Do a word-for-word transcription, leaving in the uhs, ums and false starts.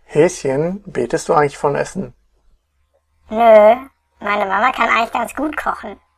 Häschen, betest du eigentlich von Essen? Nö, meine Mama kann eigentlich ganz gut kochen.